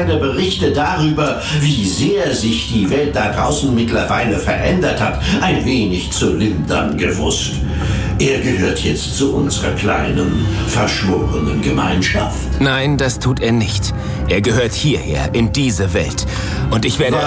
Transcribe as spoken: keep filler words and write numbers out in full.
seine Berichte darüber, wie sehr sich die Welt da draußen mittlerweile verändert hat, ein wenig zu lindern gewusst. Er gehört jetzt zu unserer kleinen, verschworenen Gemeinschaft. Nein, das tut er nicht. Er gehört hierher, in diese Welt. Und ich werde...